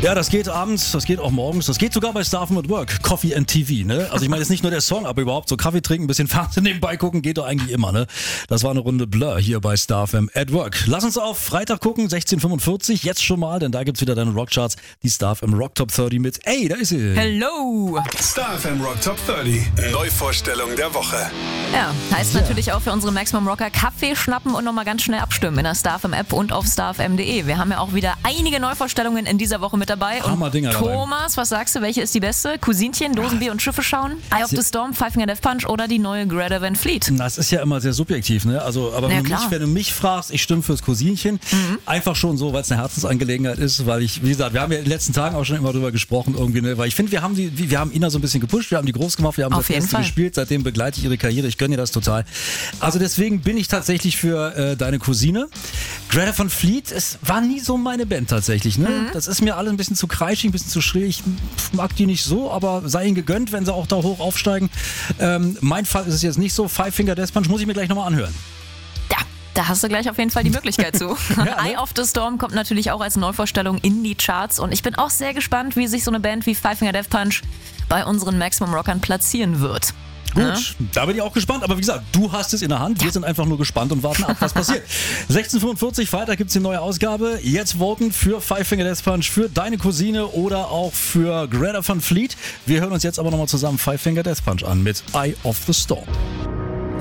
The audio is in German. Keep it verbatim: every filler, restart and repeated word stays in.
Ja, das geht abends, das geht auch morgens, das geht sogar bei Star F M at Work, Coffee and T V, ne? Also ich meine jetzt nicht nur der Song, aber überhaupt so Kaffee trinken, ein bisschen Fernsehen nebenbei gucken, geht doch eigentlich immer, ne? Das war eine Runde Blur hier bei Star F M at Work. Lass uns auf Freitag gucken, sechzehn Uhr fünfundvierzig, jetzt schon mal, denn da gibt's wieder deine Rockcharts, die Star F M Rock Top dreißig mit, ey, da ist sie. Hello! Star F M Rock Top dreißig, Neuvorstellung der Woche. Ja, heißt natürlich auch für unsere Maximum Rocker Kaffee schnappen und nochmal ganz schnell abstimmen in der Star F M App und auf star f m punkt de. Wir haben ja auch wieder einige Neuvorstellungen in dieser Woche mit dabei. Und Hammerdinger dabei. Thomas, was sagst du, welche ist die beste? Cousinchen, Dosenbier und Schiffe schauen? Eye of the Storm, Five Finger Death Punch oder die neue Greta Van Fleet? Das ist ja immer sehr subjektiv, ne? Also, aber Ja, wenn, du klar. mich, wenn du mich fragst, ich stimme fürs Cousinchen. Mhm. Einfach schon so, weil es eine Herzensangelegenheit ist, weil ich, wie gesagt, wir haben ja in den letzten Tagen auch schon immer drüber gesprochen, irgendwie, ne? Weil ich finde, wir haben die, wir haben Ina so ein bisschen gepusht, wir haben die groß gemacht, wir haben Auf das jeden Beste Fall. gespielt, seitdem begleite ich ihre Karriere, ich gönne ihr das total. Also deswegen bin ich tatsächlich für äh, deine Cousine. Greta Van Fleet, es war nie so meine Band tatsächlich, ne? Mhm. Das ist mir alles ein bisschen zu kreischig, ein bisschen zu schrill. Ich mag die nicht so, aber sei ihnen gegönnt, wenn sie auch da hoch aufsteigen. Ähm, mein Fall ist es jetzt nicht so. Five Finger Death Punch muss ich mir gleich nochmal anhören. Ja, da hast du gleich auf jeden Fall die Möglichkeit zu. Ja, ne? Eye of the Storm kommt natürlich auch als Neuvorstellung in die Charts und ich bin auch sehr gespannt, wie sich so eine Band wie Five Finger Death Punch bei unseren Maximum Rockern platzieren wird. Gut, Ja. da bin ich auch gespannt. Aber wie gesagt, du hast es in der Hand. Wir sind einfach nur gespannt und warten ab, was passiert. sechzehn Uhr fünfundvierzig, Freitag gibt es die neue Ausgabe. Jetzt voten für Five Finger Death Punch, für deine Cousine oder auch für Greta Van Fleet. Wir hören uns jetzt aber nochmal zusammen Five Finger Death Punch an mit Eye of the Storm.